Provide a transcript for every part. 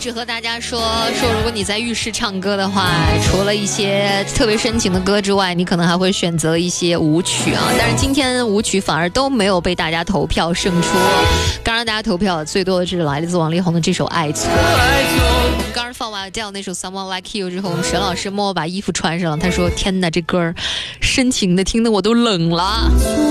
直和大家说，如果你在浴室唱歌的话，除了一些特别深情的歌之外，你可能还会选择一些舞曲啊。但是今天舞曲反而都没有被大家投票胜出。刚让大家投票最多的是来自王力宏的这首《爱错》。刚刚放完掉那首《Someone Like You》之后，沈老师默默把衣服穿上了，他说：“天哪，这歌深情的，听得我都冷了。”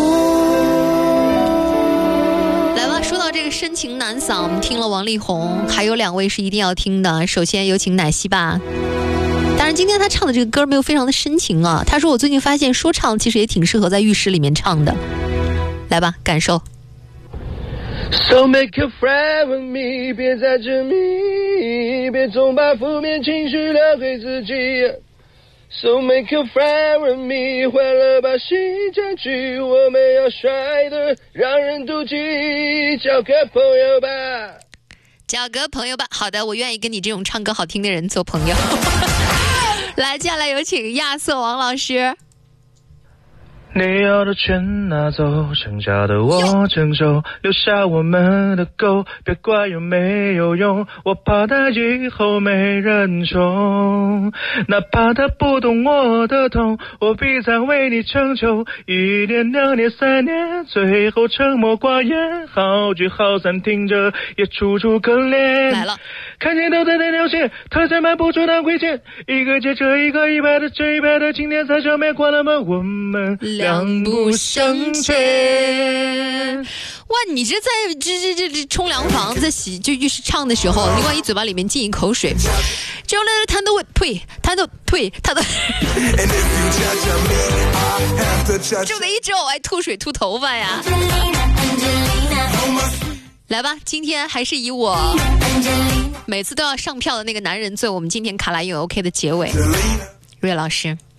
说到这个深情男嗓，我们听了王力宏，还有2位是一定要听的。首先有请奶昔吧。当然今天他唱的这个歌没有非常的深情啊，他说我最近发现说唱其实也挺适合在浴室里面唱的。来吧，感受。 So make a friend with me， 别再执迷，别总把负面情绪留给自己。So make a friend with me， 坏了把心占据，我们要帅的让人妒忌，交个朋友吧， 交个朋友吧。好的，我愿意跟你这种唱歌好听的人做朋友。来，接下来有请亚瑟王老师。 你要的全拿走，剩下的我承受，留下我们的狗，别怪有没有用，我怕他以后没人宠，哪怕他不懂我的痛，我必再为你成就，1年2年3年，最后沉默寡言，好聚好散，听着也楚楚可怜。 来了， 看见都在那条线，他才迈不出那亏欠，一个接着一个一百的这一百的，今天才消灭关了门，我们两不相欠。 哇，你这在这冲凉房在洗就浴室唱的时候，你万一嘴巴里面进一口水，就那他都会呸，他都就得一直往外吐水吐头发呀。来吧，今天还是以我每次都要上票的那个男人做我们今天卡拉永 OK 的结尾。瑞老师。